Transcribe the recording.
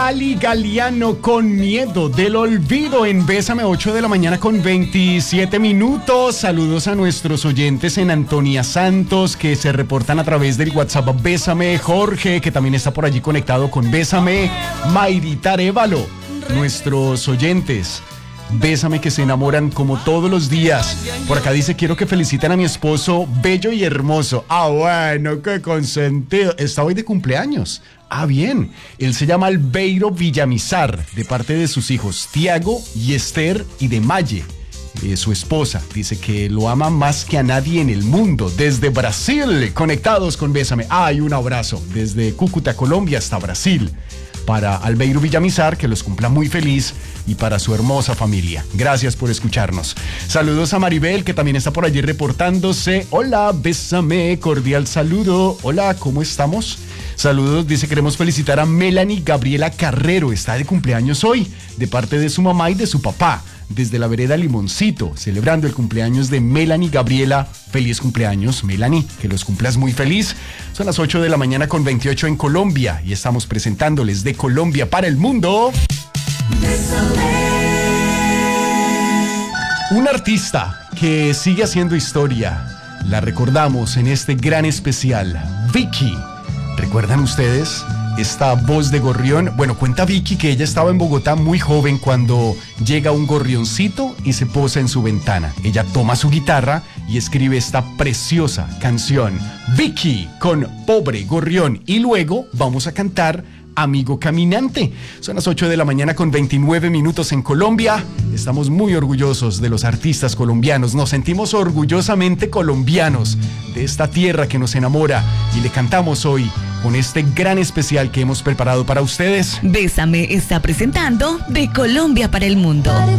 Ali Galeano con Miedo del Olvido en Bésame, 8 de la mañana con 27 minutos. Saludos a nuestros oyentes en Antonia Santos que se reportan a través del WhatsApp Bésame. Jorge, que también está por allí conectado con Bésame. Mayrita Arévalo, nuestros oyentes. Bésame, que se enamoran como todos los días. Por acá dice: quiero que feliciten a mi esposo bello y hermoso. Ah, bueno, qué consentido. Está hoy de cumpleaños. Ah, bien. Él se llama Albeiro Villamizar, de parte de sus hijos Tiago y Esther, y de Maye, su esposa. Dice que lo ama más que a nadie en el mundo. Desde Brasil, conectados con Bésame. Ay, un abrazo desde Cúcuta, Colombia, hasta Brasil. Para Albeiro Villamizar, que los cumpla muy feliz, y para su hermosa familia. Gracias por escucharnos. Saludos a Maribel, que también está por allí reportándose. Hola, Bésame, cordial saludo. Hola, ¿cómo estamos? Saludos, dice: queremos felicitar a Melanie Gabriela Carrero. Está de cumpleaños hoy, de parte de su mamá y de su papá, desde la vereda Limoncito, celebrando el cumpleaños de Melanie Gabriela. Feliz cumpleaños, Melanie, que los cumplas muy feliz. Son las 8 de la mañana con 28 en Colombia y estamos presentándoles de Colombia para el mundo. Un artista que sigue haciendo historia. La recordamos en este gran especial, Vicky. ¿Recuerdan ustedes esta voz de gorrión? Bueno, cuenta Vicky que ella estaba en Bogotá muy joven cuando llega un gorrioncito y se posa en su ventana. Ella toma su guitarra y escribe esta preciosa canción, Vicky, con Pobre Gorrión. Y luego vamos a cantar Amigo Caminante. Son las 8 de la mañana con 29 minutos en Colombia. Estamos muy orgullosos de los artistas colombianos. Nos sentimos orgullosamente colombianos de esta tierra que nos enamora. Y le cantamos hoy con este gran especial que hemos preparado para ustedes. Bésame está presentando De Colombia para el Mundo.